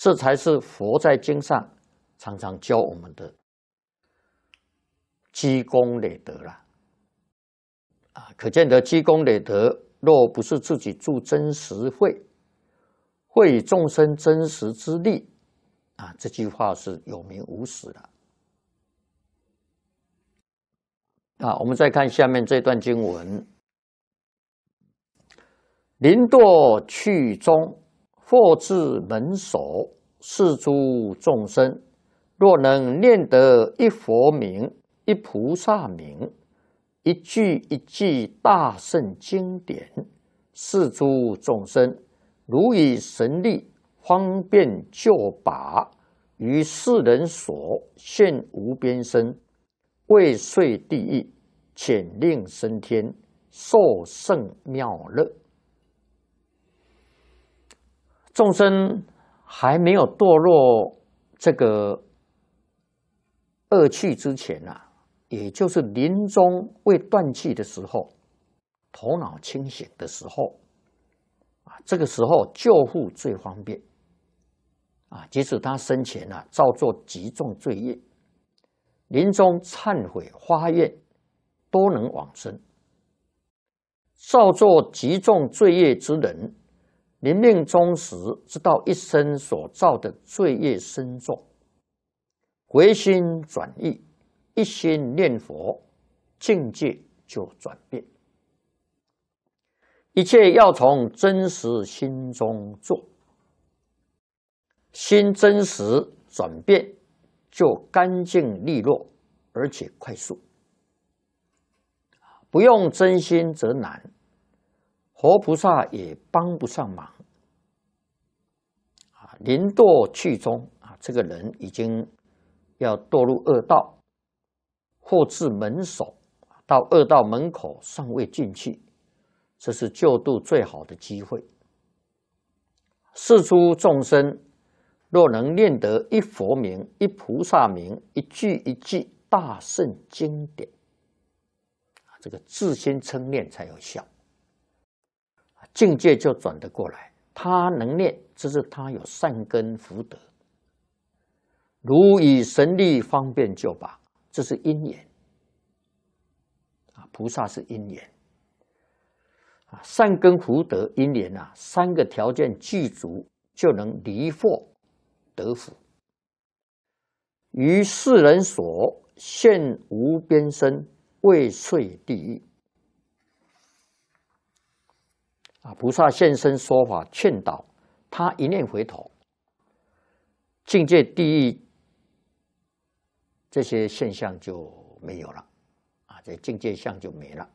这才是佛在经上常常教我们的积功累德啦。可见得积功累德，若不是自己助真实慧，惠以众生真实之力，这句话是有名无实的。我们再看下面这段经文：临堕去中，或至门首，是诸众生，若能念得一佛名、一菩萨名、一句一句大圣经典，是诸众生如以神力方便救拔，于世人所现无边身，未遂地狱，潜令升天，受胜妙乐。众生还没有堕落这个恶趣之前也就是临终未断气的时候，头脑清醒的时候，这个时候救护最方便。即使他生前造作极重罪业，临终忏悔发愿，都能往生。造作极重罪业之人，临命终时，知道一生所造的罪业深重，回心转意，一心念佛，境界就转变。一切要从真实心中做，心真实转变，就干净利落，而且快速。不用真心则难，活菩萨也帮不上忙。临堕去中，这个人已经要堕入恶道，或至门首，到恶道门口尚未进去，这是救度最好的机会。世诸众生若能念得一佛名、一菩萨名、一句一句大圣经典，这个自心称念才有效，境界就转得过来。他能念，这是他有善根福德，如以神力方便救拔，这是因缘。菩萨是因缘，善根福德因缘三个条件具足，就能离祸得福。于世人所现无边身，未遂地狱。菩萨现身说法劝导，他一念回头，境界地狱这些现象就没有了，这境界相就没了。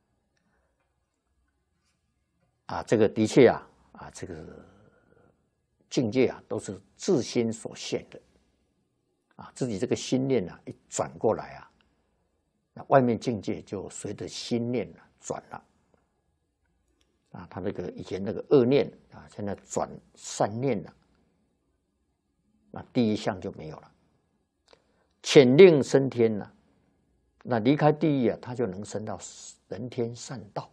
这个的确这个境界都是自心所现的，自己这个心念一转过来那外面境界就随着心念转了。他那个以前那个恶念现在转善念了，那第一项就没有了。潜令升天了，那离开地狱他就能升到人天善道。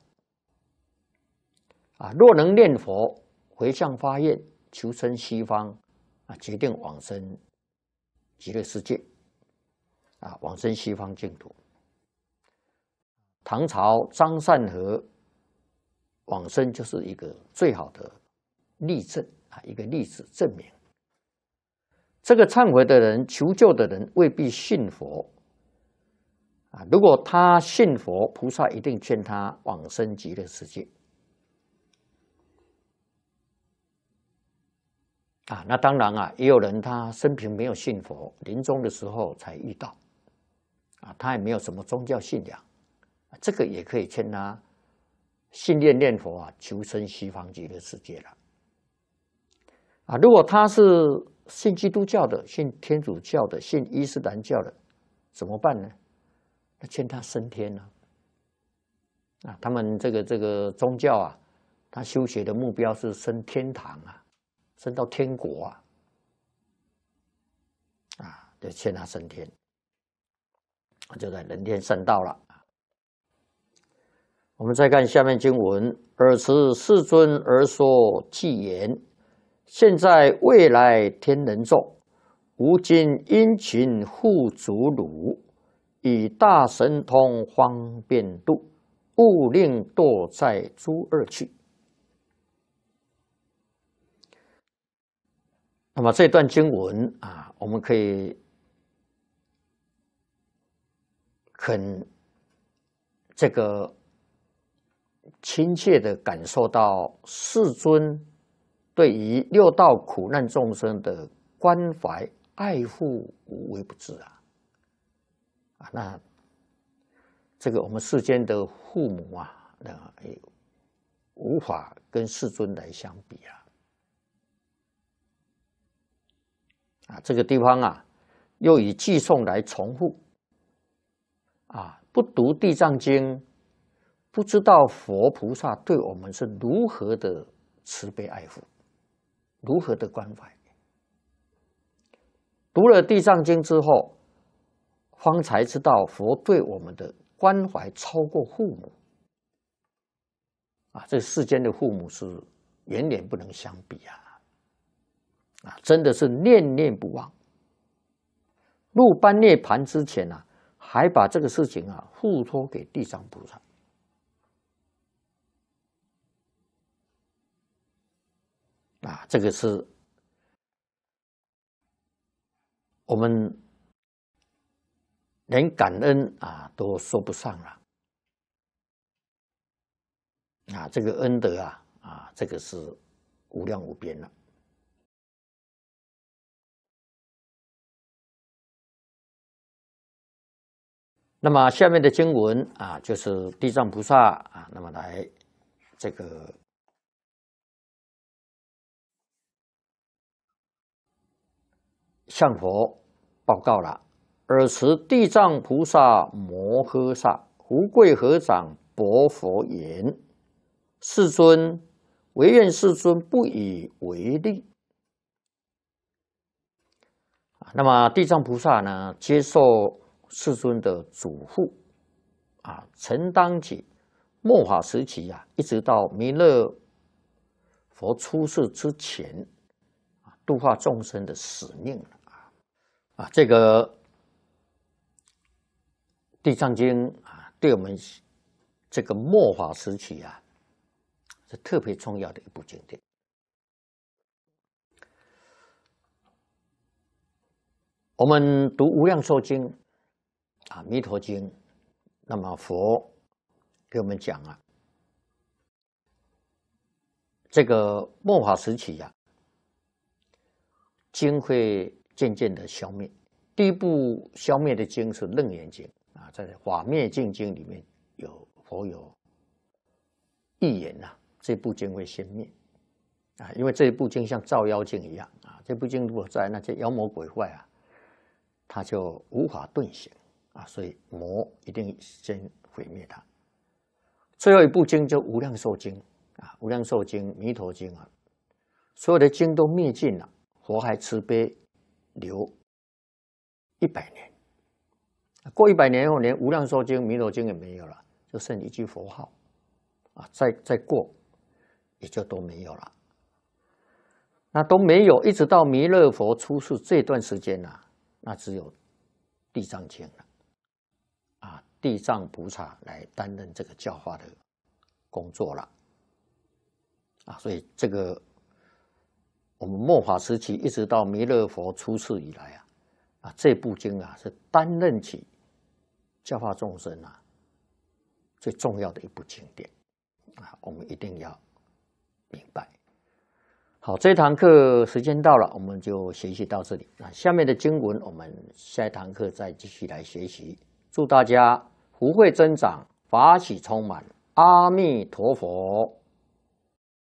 若能念佛，回向发愿，求生西方，决定往生极乐世界，往生西方净土。唐朝张善和往生就是一个最好的例证，一个例子证明。这个忏悔的人、求救的人未必信佛，如果他信佛，菩萨一定劝他往生极乐世界。那当然也有人他生平没有信佛，临终的时候才遇到，他也没有什么宗教信仰，这个也可以劝他信念佛求生西方极乐世界了。如果他是信基督教的、信天主教的、信伊斯兰教的，怎么办呢？那劝他升天了。他们这个宗教他修学的目标是升天堂升到天国就劝他升天，就在人天善道了。我们再看下面经文：尔时世尊而说偈言： 现在未来天人众，吾今殷勤护主汝，以大神通方便度，勿令堕在诸恶趣。那么这段经文啊，我们可以很这个亲切的感受到世尊对于六道苦难众生的关怀爱护无微不至那这个我们世间的父母也无法跟世尊来相比这个地方又以偈颂来重复不读地藏经，不知道佛菩萨对我们是如何的慈悲爱护，如何的关怀。读了地藏经之后，方才知道佛对我们的关怀超过父母这世间的父母是远远不能相比真的是念念不忘。入般涅盘之前还把这个事情付托给地藏菩萨这个是我们连感恩都说不上了这个恩德这个是无量无边了。那么下面的经文就是地藏菩萨那么来这个向佛报告了。尔时地藏菩萨摩诃萨福贵合掌薄佛言：世尊，唯愿世尊不以为例。那么地藏菩萨呢，接受世尊的嘱咐承担起末法时期一直到弥勒佛出世之前度化众生的使命这个地藏经对我们这个末法时期是特别重要的一部经典。我们读无量寿经弥陀经，那么佛给我们讲这个末法时期经会渐渐的消灭。第一部消灭的经是《楞严经》在《法灭尽经》里面佛有预言这部经会先灭因为这一部经像照妖镜一样这部经如果在那些妖魔鬼怪他就无法遁形所以魔一定先毁灭它。最后一部经就《无量寿经》无量寿经》《弥陀经》所有的经都灭尽了，佛还慈悲留100年。过100年后，连《无量寿经》《弥陀经》也没有了，就剩一句佛号再过也就都没有了。那都没有，一直到弥勒佛出世这段时间那只有地藏经了地藏菩萨来担任这个教化的工作了所以这个我们末法时期一直到弥勒佛出世以来这部经是担任起教化众生最重要的一部经典我们一定要明白。好，这堂课时间到了，我们就学习到这里。下面的经文我们下一堂课再继续来学习。祝大家福慧增长，法喜充满。阿弥陀佛。